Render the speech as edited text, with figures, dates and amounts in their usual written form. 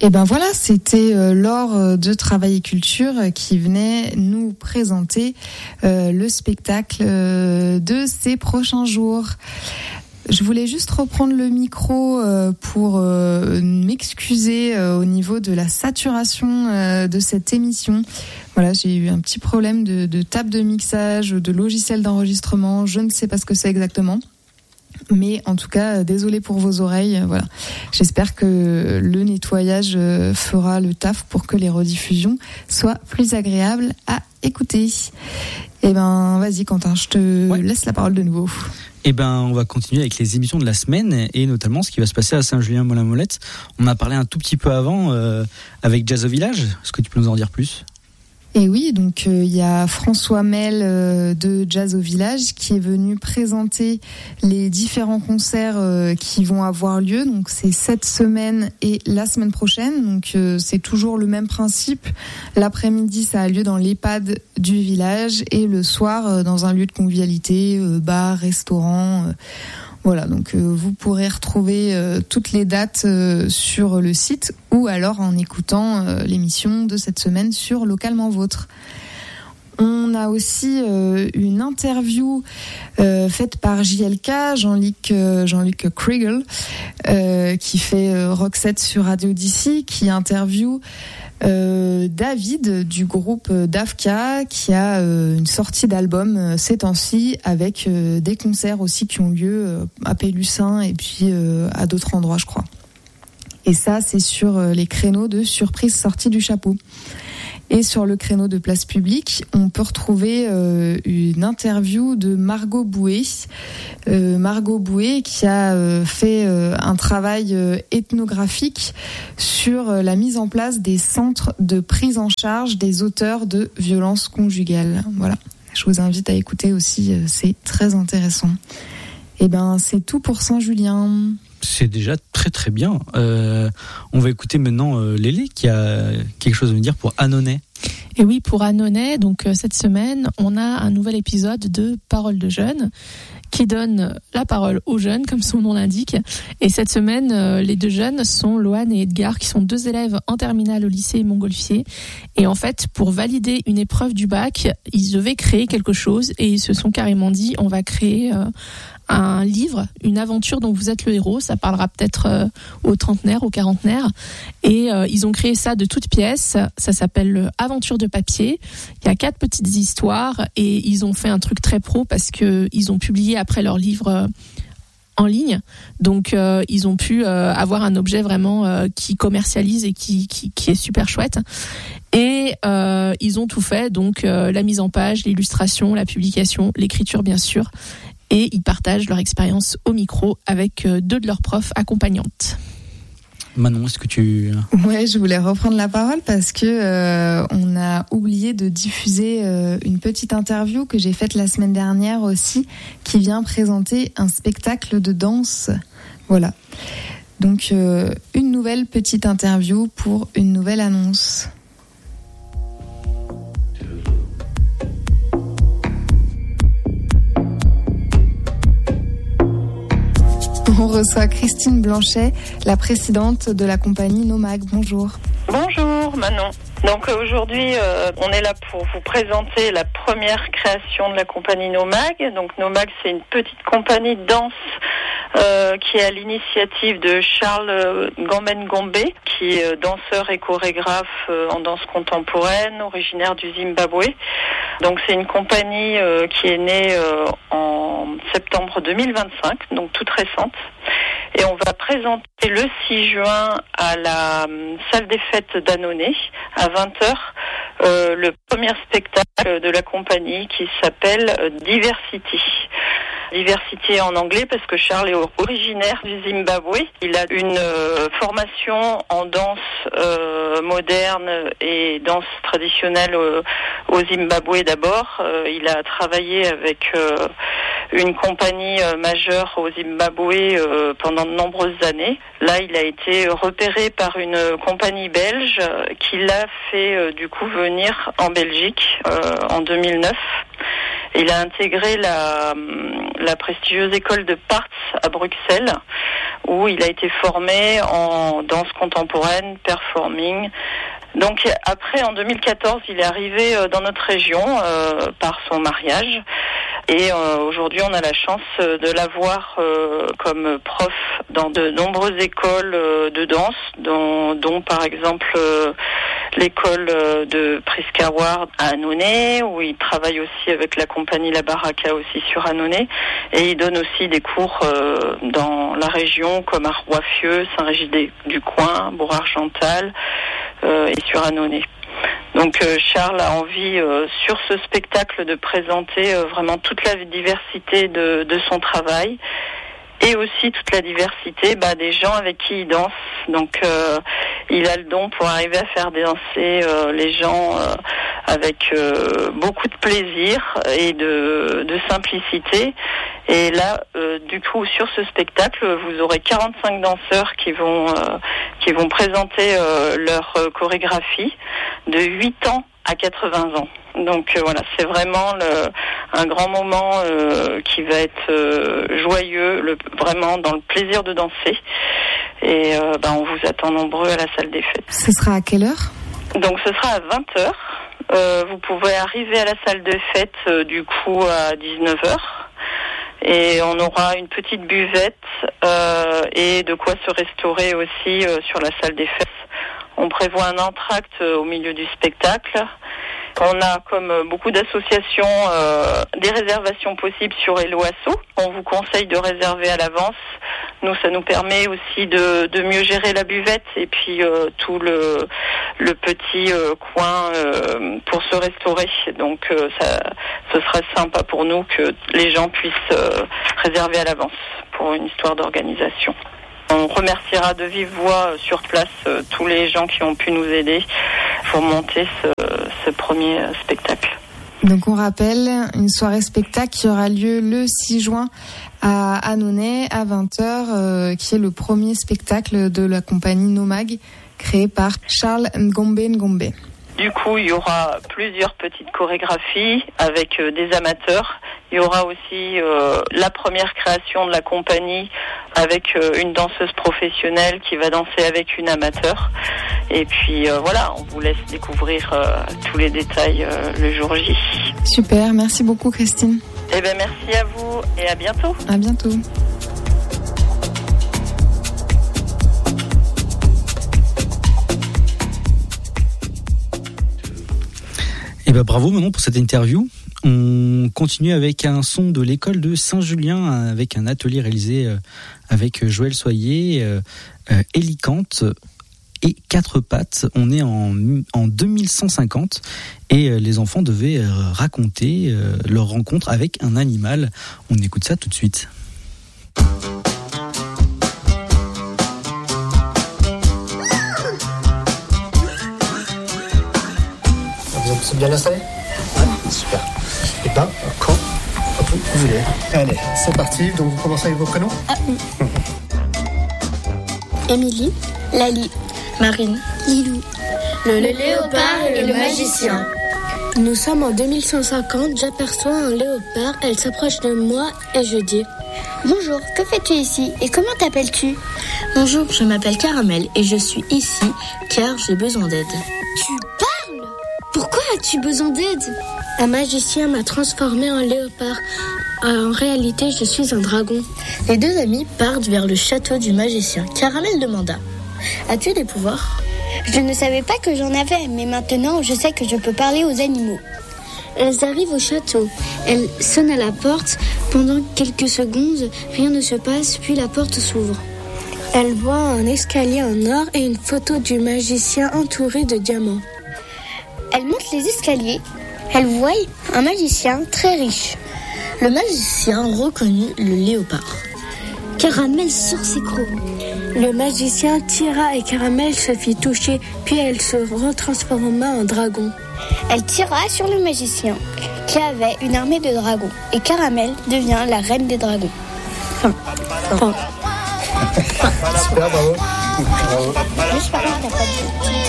Et ben voilà, c'était Laure de Travail et Culture qui venait nous présenter le spectacle de ces prochains jours. Je voulais juste reprendre le micro pour m'excuser au niveau de la saturation de cette émission. Voilà, j'ai eu un petit problème de table de mixage, de logiciel d'enregistrement, je ne sais pas ce que c'est exactement. Mais en tout cas, désolé pour vos oreilles. Voilà. J'espère que le nettoyage fera le taf pour que les rediffusions soient plus agréables à écouter. Eh ben, vas-y Quentin, je te laisse la parole de nouveau. Eh ben, on va continuer avec les émissions de la semaine et notamment ce qui va se passer à Saint-Julien-Molin-Molette. On a parlé un tout petit peu avant avec Jazz au Village. Est-ce que tu peux nous en dire plus ? Et oui, donc il y a François Mel de Jazz au Village qui est venu présenter les différents concerts qui vont avoir lieu. Donc c'est cette semaine et la semaine prochaine. Donc c'est toujours le même principe. L'après-midi, ça a lieu dans l'EHPAD du village et le soir dans un lieu de convivialité, bar, restaurant. Voilà, donc vous pourrez retrouver toutes les dates sur le site ou alors en écoutant l'émission de cette semaine sur Localement Vôtre. On a aussi une interview faite par JLK, Jean-Luc Kriegel, qui fait Roxette sur Radio DC, qui interview David du groupe Dafka qui a une sortie d'album ces temps-ci avec des concerts aussi qui ont lieu à Pélussin et puis à d'autres endroits je crois. Et ça c'est sur les créneaux de surprise sortie du chapeau. Et sur le créneau de place publique, on peut retrouver une interview de Margot Bouet. Margot Bouet qui a fait un travail ethnographique sur la mise en place des centres de prise en charge des auteurs de violences conjugales. Voilà, je vous invite à écouter aussi, c'est très intéressant. Et ben, c'est tout pour Saint-Julien. C'est déjà très très bien. On va écouter maintenant Lélé qui a quelque chose à nous dire pour Annonay. Et oui, pour Annonay, donc cette semaine, on a un nouvel épisode de Paroles de jeunes qui donne la parole aux jeunes, comme son nom l'indique. Et cette semaine, les deux jeunes sont Loane et Edgar, qui sont deux élèves en terminale au lycée Montgolfier. Et en fait, pour valider une épreuve du bac, ils devaient créer quelque chose et ils se sont carrément dit, on va créer un livre, une aventure dont vous êtes le héros. Ça parlera peut-être aux trentenaires, aux quarantenaires. Et ils ont créé ça de toutes pièces. Ça s'appelle Aventure de papier. Il y a 4 petites histoires et ils ont fait un truc très pro parce que ils ont publié après leur livre en ligne. Donc ils ont pu avoir un objet vraiment qui commercialise et qui est super chouette. Et ils ont tout fait, donc la mise en page, l'illustration, la publication, l'écriture bien sûr. Et ils partagent leur expérience au micro avec 2 de leurs profs accompagnantes. Manon, est-ce que tu... Ouais, je voulais reprendre la parole parce que on a oublié de diffuser une petite interview que j'ai faite la semaine dernière aussi, qui vient présenter un spectacle de danse. Voilà. Donc une nouvelle petite interview pour une nouvelle annonce. On reçoit Christine Blanchet, la présidente de la compagnie Nomag. Bonjour. Bonjour Manon. Donc aujourd'hui, on est là pour vous présenter la première création de la compagnie Nomag. Donc Nomag, c'est une petite compagnie de danse qui est à l'initiative de Charles Gamben-Gombe, qui est danseur et chorégraphe en danse contemporaine, originaire du Zimbabwe. Donc c'est une compagnie qui est née en septembre 2025, donc toute récente. Et on va présenter le 6 juin à la salle des fêtes d'Annonay, à 20h, le premier spectacle de la compagnie qui s'appelle Diversity. Diversity en anglais parce que Charles est originaire du Zimbabwe. Il a une formation en danse moderne et danse traditionnelle au Zimbabwe d'abord. Il a travaillé avec une compagnie majeure au Zimbabwe pendant de nombreuses années. Là, il a été repéré par une compagnie belge qui l'a fait du coup venir en Belgique en 2009. Il a intégré la prestigieuse école de Parts à Bruxelles, où il a été formé en danse contemporaine, performing. Donc après, en 2014, il est arrivé dans notre région par son mariage. Et aujourd'hui, on a la chance de l'avoir comme prof dans de nombreuses écoles de danse, dont par exemple l'école de Priska Ward à Annonay, où il travaille aussi avec la compagnie La Baraka aussi sur Annonay. Et il donne aussi des cours dans la région comme à Roiffieux, Saint-Régis-du-Coin, Bourg-Argental et sur Annonay. Donc Charles a envie sur ce spectacle de présenter vraiment toute la diversité de son travail et aussi toute la diversité des gens avec qui il danse. Donc il a le don pour arriver à faire danser les gens avec beaucoup de plaisir et de simplicité. Et là, du coup, sur ce spectacle, vous aurez 45 danseurs qui vont présenter leur chorégraphie de 8 ans à 80 ans. Donc voilà, c'est vraiment un grand moment qui va être joyeux, vraiment dans le plaisir de danser. Et on vous attend nombreux à la salle des fêtes. Ce sera à quelle heure ? Donc ce sera à 20h. Vous pouvez arriver à la salle de fête du coup à 19h. Et on aura une petite buvette et de quoi se restaurer aussi sur la salle des fêtes. On prévoit un entracte au milieu du spectacle. On a, comme beaucoup d'associations, des réservations possibles sur Hello Asso. On vous conseille de réserver à l'avance. Nous, ça nous permet aussi de mieux gérer la buvette et puis tout le petit coin pour se restaurer. Donc, ce serait sympa pour nous que les gens puissent réserver à l'avance pour une histoire d'organisation. On remerciera de vive voix sur place tous les gens qui ont pu nous aider pour monter ce premier spectacle. Donc on rappelle une soirée spectacle qui aura lieu le 6 juin à Annonay à 20h, qui est le premier spectacle de la compagnie Nomag créé par Charles Ngombe Ngombe. Du coup, il y aura plusieurs petites chorégraphies avec des amateurs. Il y aura aussi la première création de la compagnie avec une danseuse professionnelle qui va danser avec une amateur. Et puis voilà, on vous laisse découvrir tous les détails le jour J. Super, merci beaucoup Christine. Eh bien merci à vous et à bientôt. À bientôt. Et bravo Manon pour cette interview. On continue avec un son de l'école de Saint-Julien avec un atelier réalisé avec Joël Soyer, Hélicante et Quatre Pattes. On est en 2150 et les enfants devaient raconter leur rencontre avec un animal. On écoute ça tout de suite. Vous êtes bien installé ? Ouais, super. Et quand vous voulez. Allez, c'est parti. Donc vous commencez avec vos prénoms ? Émilie, Lali, Marine, Lilou, le léopard et le magicien. Nous sommes en 2150, j'aperçois un léopard, elle s'approche de moi et je dis: Bonjour, que fais-tu ici et comment t'appelles-tu ? Bonjour, je m'appelle Caramel et je suis ici car j'ai besoin d'aide. Tu parles ? Pourquoi as-tu besoin d'aide ? Un magicien m'a transformé en léopard. En réalité, je suis un dragon. Les deux amis partent vers le château du magicien. Caramel demanda: As-tu des pouvoirs ? Je ne savais pas que j'en avais, mais maintenant je sais que je peux parler aux animaux. Elles arrivent au château. Elles sonnent à la porte. Pendant quelques secondes, rien ne se passe, puis la porte s'ouvre. Elles voient un escalier en or et une photo du magicien entouré de diamants. Elles montent les escaliers. Elles voient un magicien très riche. Le magicien reconnut le léopard. Caramel sort ses crocs. Le magicien tira et Caramel se fit toucher, puis elle se retransforma en dragon. Elle tira sur le magicien, qui avait une armée de dragons, et Caramel devient la reine des dragons. Fin. Super, bravo. Juste par contre, t'as pas dit.